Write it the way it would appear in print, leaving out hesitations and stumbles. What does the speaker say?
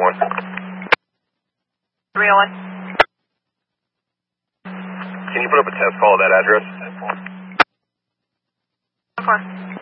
301. 301. Can you put up a test call at that address? Of course.